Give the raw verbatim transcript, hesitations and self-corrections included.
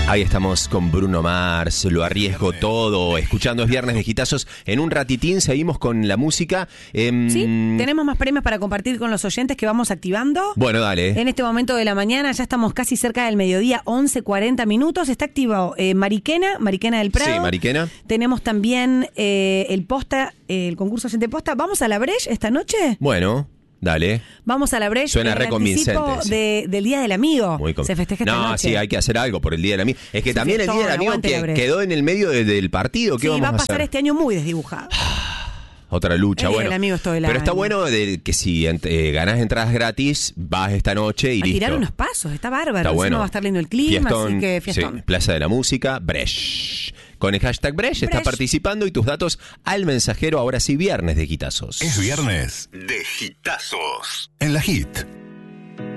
Ahí estamos con Bruno Mars, lo arriesgo todo, escuchando Es Viernes de Hitazos. En un ratitín seguimos con la música. Eh, Sí, tenemos más premios para compartir con los oyentes que vamos activando. Bueno, dale. En este momento de la mañana, ya estamos casi cerca del mediodía, once cuarenta minutos. Está activado eh, Mariquena, Mariquena del Prado. Sí, Mariquena. Tenemos también eh, el posta, eh, el concurso oyente posta. ¿Vamos a la Breche esta noche? Bueno, dale. Vamos a la Breche. Suena el re convincente, anticipo sí. de, del Día del Amigo. Muy con... Se festeja esta No, noche. sí, hay que hacer algo por el Día del Amigo. Es que Sí, también el Día del fiestón, Amigo aguante la que Breche. quedó en el medio de- del partido. ¿Qué Sí, vamos va a a pasar hacer? este año muy desdibujado. Otra lucha, El Día bueno. del Amigo es todo el Pero está año. bueno de que si eh, ganás entradas gratis, vas esta noche y A listo. tirar unos pasos, está bárbaro. Está Encima bueno. va a estar lindo el clima, Fiestón, así que fiestón. sí, Plaza de la Música, Bresh. Con el hashtag Bresh estás Bresh. participando y tus datos al mensajero ahora sí, Viernes de Hitazos. Es viernes de Hitazos en la Hit.